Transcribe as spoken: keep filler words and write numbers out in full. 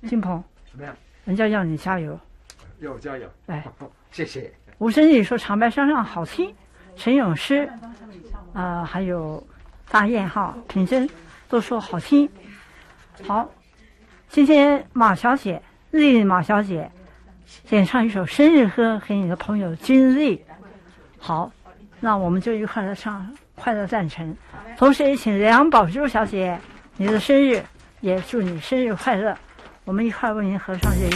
金鹏， 怎么样？ 人家要你加油， 要我加油。 哎， 谢谢。 吴声义说长白山上好听，陈咏诗，啊、呃，还有大雁哈，品珍都说好听。好，今天马小姐，日丽马小姐演唱一首生日歌给你的朋友君丽。好，那我们就一块来唱《快乐赞成》，同时也请梁宝珠小姐，你的生日也祝你生日快乐，我们一块为您合唱这。